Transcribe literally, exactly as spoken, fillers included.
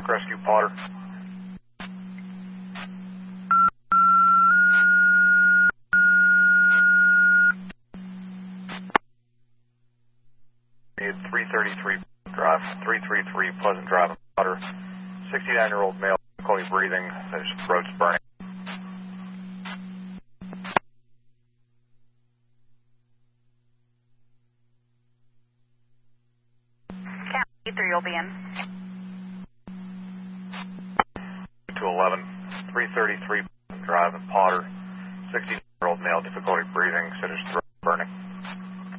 Rescue Potter. Need three thirty-three Drive, three thirty-three Pleasant Drive, Potter. sixty-nine-year-old male, difficulty breathing, his throat's burning. County three will be in. two eleven, three thirty-three Pleasant Drive, Potter. sixty-nine-year-old male, difficulty breathing, said his throat burning.